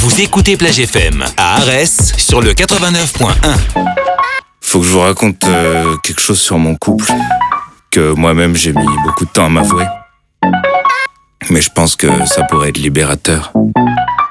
Vous écoutez Plage FM à Arès sur le 89.1. Faut que je vous raconte quelque chose sur mon couple que moi-même j'ai mis beaucoup de temps à m'avouer. Mais je pense que ça pourrait être libérateur.